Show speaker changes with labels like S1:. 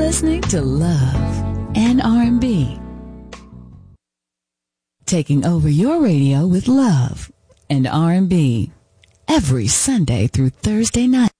S1: listening to Love and R&B. Taking over your radio with Love and R&B every Sunday through Thursday night.